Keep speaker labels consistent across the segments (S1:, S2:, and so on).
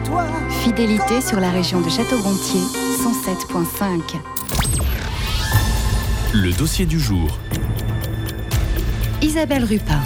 S1: toi.
S2: Fidélité sur la région de Château-Gontier, 107.5.
S3: Le dossier du jour.
S2: Isabelle Rupin.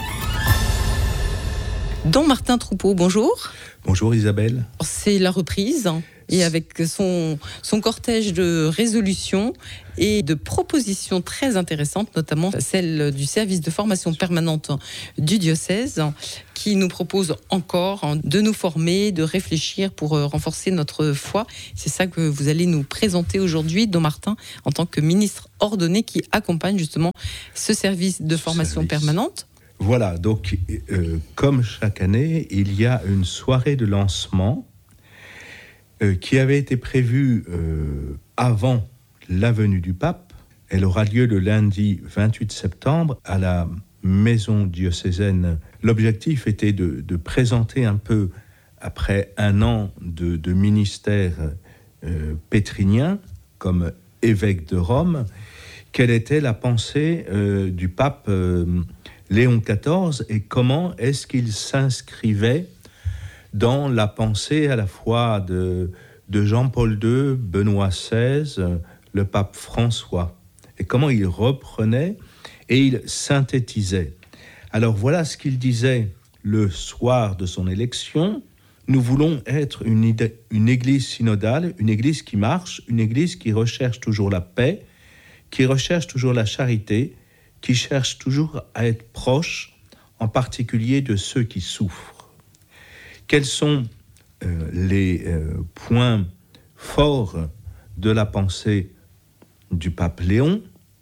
S4: Don Martin Troupeau, bonjour.
S5: Bonjour Isabelle.
S4: C'est la reprise et avec son cortège de résolutions et de propositions très intéressantes, notamment celle du service de formation permanente du diocèse qui nous propose encore de nous former, de réfléchir pour renforcer notre foi. C'est ça que vous allez nous présenter aujourd'hui, Don Martin, en tant que ministre ordonné qui accompagne justement ce service de formation permanente.
S5: Voilà, donc comme chaque année, il y a une soirée de lancement qui avait été prévue avant la venue du pape. Elle aura lieu le lundi 28 septembre à la maison diocésaine. L'objectif était de présenter un peu, après un an de ministère pétrinien comme évêque de Rome, quelle était la pensée du pape Léon XIV et comment est-ce qu'il s'inscrivait dans la pensée à la fois de Jean-Paul II, Benoît XVI, le pape François, et comment il reprenait et il synthétisait. Alors voilà ce qu'il disait le soir de son élection. Nous voulons être une église synodale, une église qui marche, une église qui recherche toujours la paix, qui recherche toujours la charité, qui cherche toujours à être proche, en particulier de ceux qui souffrent. Quels sont les points forts de la pensée du pape Léon ?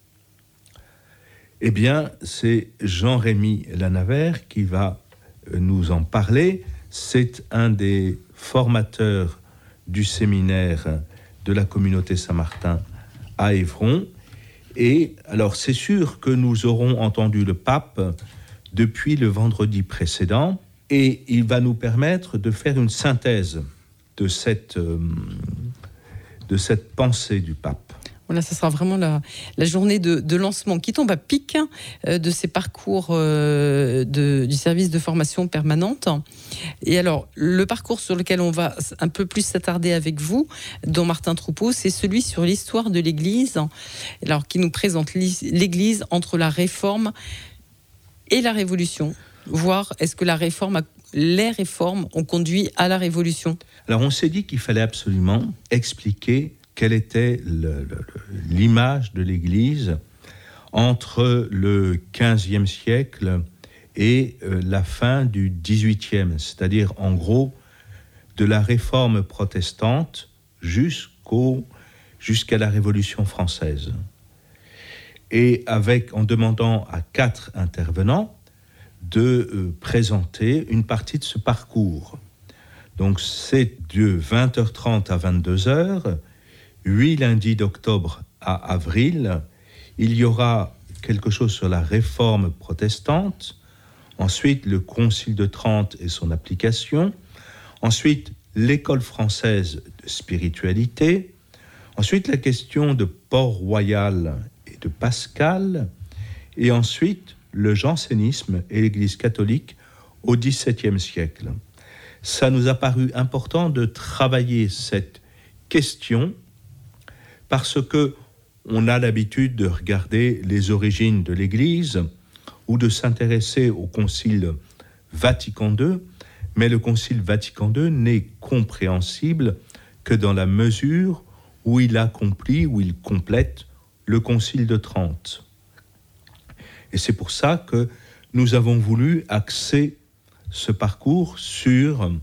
S5: Eh bien, c'est Jean-Rémy Lanavert qui va nous en parler. C'est un des formateurs du séminaire de la communauté Saint-Martin à Évron. Et alors, c'est sûr que nous aurons entendu le pape depuis le vendredi précédent, et il va nous permettre de faire une synthèse de cette pensée du pape.
S4: Voilà, ce sera vraiment la journée de lancement qui tombe à pic de ces parcours du service de formation permanente. Et alors, le parcours sur lequel on va un peu plus s'attarder avec vous, Don Martin Troupeau, c'est celui sur l'histoire de l'Église, alors qui nous présente l'Église entre la Réforme et la Révolution. Voir est-ce que les réformes ont conduit à la Révolution.
S5: Alors, on s'est dit qu'il fallait absolument expliquer quelle était l'image de l'Église entre le XVe siècle et la fin du XVIIIe, c'est-à-dire en gros de la Réforme protestante jusqu'à la Révolution française. Et en demandant à 4 intervenants de présenter une partie de ce parcours. Donc c'est de 20h30 à 22h, 8 lundis d'octobre à avril. Il y aura quelque chose sur la réforme protestante, ensuite le Concile de Trente et son application, ensuite l'école française de spiritualité, ensuite la question de Port-Royal et de Pascal, et ensuite le jansénisme et l'Église catholique au XVIIe siècle. Ça nous a paru important de travailler cette question parce que on a l'habitude de regarder les origines de l'Église ou de s'intéresser au Concile Vatican II, mais le Concile Vatican II n'est compréhensible que dans la mesure où il accomplit, où il complète le Concile de Trente. Et c'est pour ça que nous avons voulu axer ce parcours sur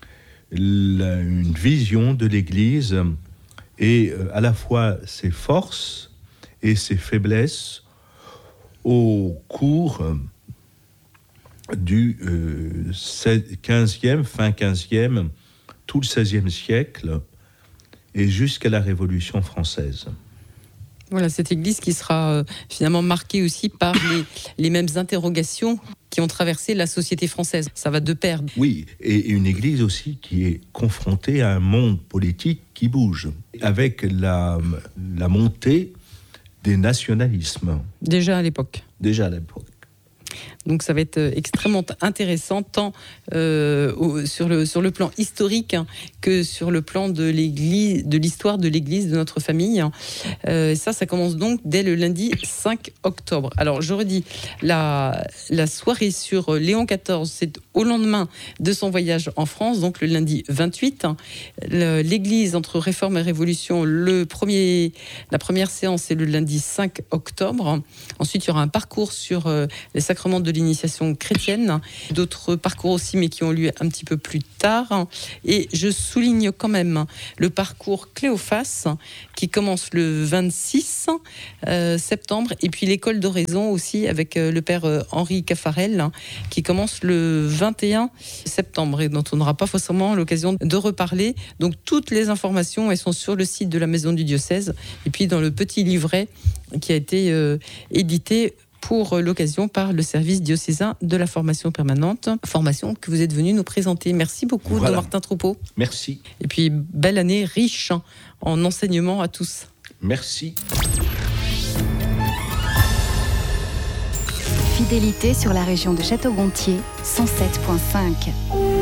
S5: une vision de l'Église et à la fois ses forces et ses faiblesses au cours du 15e, fin 15e, tout le 16e siècle et jusqu'à la Révolution française.
S4: Voilà, cette église qui sera finalement marquée aussi par les mêmes interrogations qui ont traversé la société française. Ça va de pair.
S5: Oui, et une église aussi qui est confrontée à un monde politique qui bouge, avec la montée des nationalismes.
S4: Déjà à l'époque. Donc ça va être extrêmement intéressant, tant sur le plan historique que sur le plan de l'Église, de l'histoire de l'Église, de notre famille. Ça commence donc dès le lundi 5 octobre. Alors je redis, la soirée sur Léon XIV, c'est au lendemain de son voyage en France, donc le lundi 28. L'Église entre Réforme et Révolution, la première séance, c'est le lundi 5 octobre. Ensuite, il y aura un parcours sur les sacrements de l'initiation chrétienne, d'autres parcours aussi, mais qui ont lieu un petit peu plus tard. Et je souligne quand même le parcours Cléophas, qui commence le 26 septembre, et puis l'école d'oraison aussi, avec le père Henri Caffarel, qui commence le 21 septembre, et dont on n'aura pas forcément l'occasion de reparler. Donc toutes les informations, elles sont sur le site de la Maison du Diocèse, et puis dans le petit livret qui a été édité pour l'occasion par le service diocésain de la formation permanente, formation que vous êtes venu nous présenter. Merci beaucoup, Don Martin Troupeau.
S5: Merci.
S4: Et puis, belle année riche en enseignements à tous.
S5: Merci.
S2: Fidélité sur la région de Château-Gontier, 107.5.